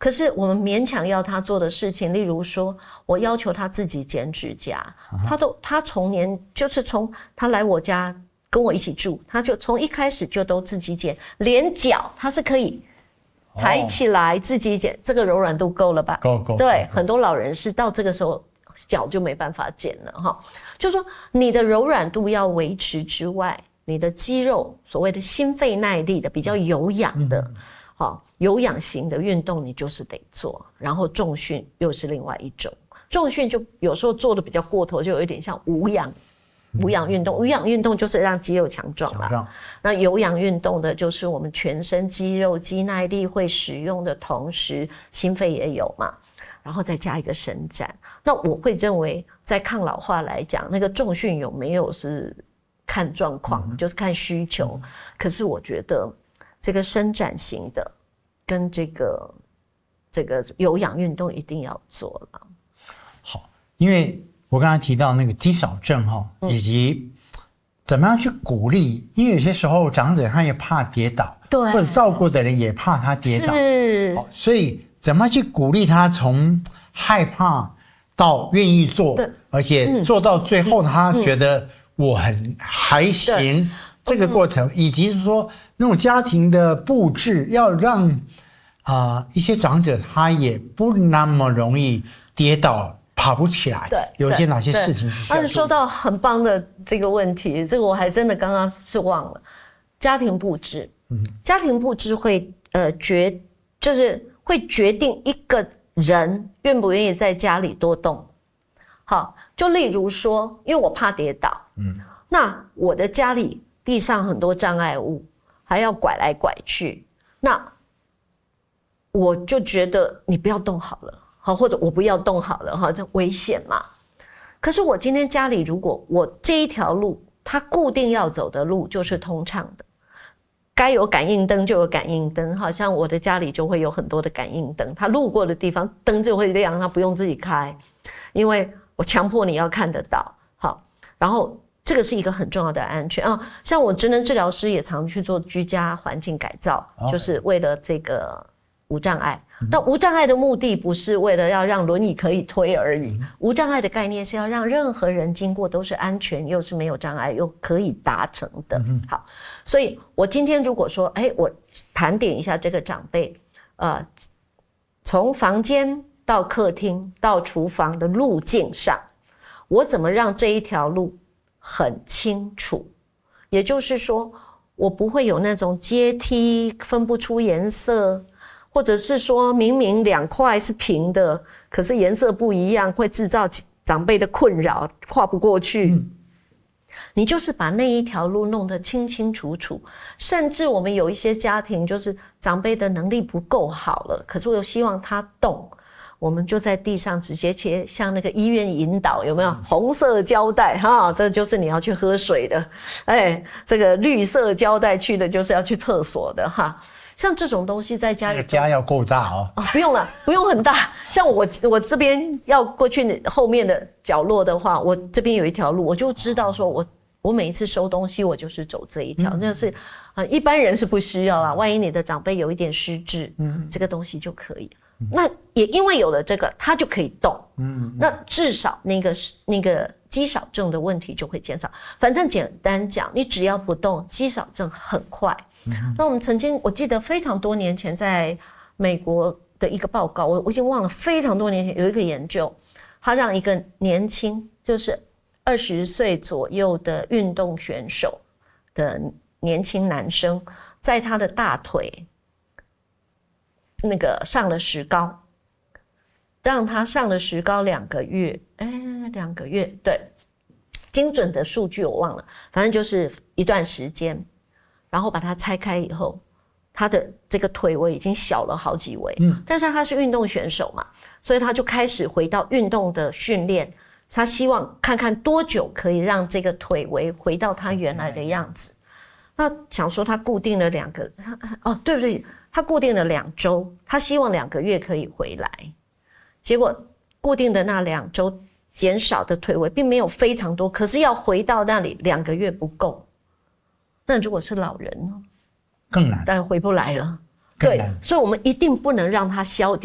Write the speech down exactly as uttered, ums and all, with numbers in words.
可是我们勉强要他做的事情，例如说我要求他自己剪指甲，他都他从年就是从他来我家跟我一起住，他就从一开始就都自己剪，连脚他是可以抬起来自己剪，这个柔软度够了吧？ 够够。 对，很多老人是到这个时候脚就没办法剪了哈。就说你的柔软度要维持之外，你的肌肉所谓的心肺耐力的比较有氧的，好、嗯、有氧型的运动你就是得做，然后重训又是另外一种。重训就有时候做的比较过头，就有一点像无氧。无氧运动，无氧运动就是让肌肉强壮啦。那有氧运动的就是我们全身肌肉肌耐力会使用的同时，心肺也有嘛，然后再加一个伸展。那我会认为，在抗老化来讲，那个重训有没有是看状况，嗯、就是看需求。嗯、可是我觉得这个伸展型的跟这个这个有氧运动一定要做了。 好，因为我刚才提到那个肌少症哈，以及怎么样去鼓励，因为有些时候长者他也怕跌倒， 对， 或者照顾的人也怕他跌倒， 是， 所以怎么去鼓励他从害怕到愿意做，而且做到最后他觉得我很还行，嗯、这个过程，以及是说那种家庭的布置，要让啊、呃、一些长者他也不那么容易跌倒。爬不起来， 对， 有些哪些事情是需要？ 但是说到很棒的这个问题，这个我还真的刚刚是忘了。家庭布置，嗯，家庭布置会呃决，就是会决定一个人愿不愿意在家里多动。好，就例如说，因为我怕跌倒，嗯，那我的家里地上很多障碍物，还要拐来拐去，那我就觉得你不要动好了。好，或者我不要动好了哈，这危险嘛。可是我今天家里，如果我这一条路，它固定要走的路就是通畅的，该有感应灯就有感应灯，好像我的家里就会有很多的感应灯，它路过的地方灯就会亮，它不用自己开，因为我强迫你要看得到。好，然后这个是一个很重要的安全啊。像我职能治疗师也常去做居家环境改造， okay. 就是为了这个。无障碍，那无障碍的目的不是为了要让轮椅可以推而已，无障碍的概念是要让任何人经过都是安全，又是没有障碍，又可以达成的。好，所以我今天如果说，哎，我盘点一下这个长辈，呃，从房间到客厅到厨房的路径上，我怎么让这一条路很清楚？也就是说，我不会有那种阶梯分不出颜色。或者是说明明两块是平的，可是颜色不一样，会制造长辈的困扰，跨不过去。嗯、你就是把那一条路弄得清清楚楚，甚至我们有一些家庭就是长辈的能力不够好了，可是我又希望他动，我们就在地上直接切，像那个医院引导有没有？红色胶带哈，这就是你要去喝水的，哎，这个绿色胶带去的就是要去厕所的哈。像这种东西在家里， 家要够大哦。 啊，不用了，不用很大。像我我这边要过去后面的角落的话，我这边有一条路，我就知道说我我每一次收东西，我就是走这一条。那、嗯、是啊，一般人是不需要啦。万一你的长辈有一点失智，嗯，这个东西就可以。嗯、那也因为有了这个，他就可以动。嗯，那至少那个那个肌少症的问题就会减少。反正简单讲，你只要不动，肌少症很快。那我们曾经，我记得非常多年前，在美国的一个报告，我我已经忘了，非常多年前有一个研究，他让一个年轻，就是二十岁左右的运动选手的年轻男生，在他的大腿那个上了石膏，让他上了石膏两个月，哎，两个月，对，精准的数据我忘了，反正就是一段时间。然后把它拆开以后，他的这个腿围已经小了好几围。嗯，但是他是运动选手嘛，所以他就开始回到运动的训练。他希望看看多久可以让这个腿围回到他原来的样子。那想说他固定了两个，哦，对不对？他固定了两周，他希望两个月可以回来。结果固定的那两周减少的腿围并没有非常多，可是要回到那里两个月不够。那如果是老人呢？ 更难， 但回不来了。对，所以我们一定不能让它消掉。